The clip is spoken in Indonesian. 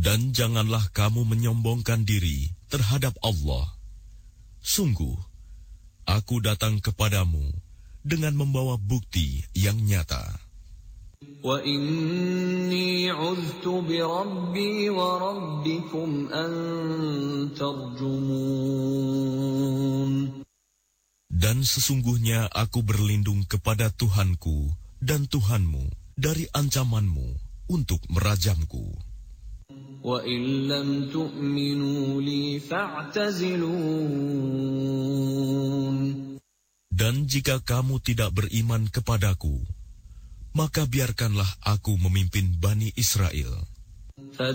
Dan janganlah kamu menyombongkan diri terhadap Allah. Sungguh, aku datang kepadamu dengan membawa bukti yang nyata. وَإِنِّي عُذْتُ بِرَبِّي وَرَبِّكُمْ أَن تَرْجُمُونِ. Dan sesungguhnya aku berlindung kepada Tuhanku dan Tuhanmu dari ancamanmu untuk merajamku. وَإِن لَّمْ تُؤْمِنُوا لِي فَاعْتَزِلُونِ. Dan jika kamu tidak beriman kepadaku, maka biarkanlah aku memimpin Bani Israel.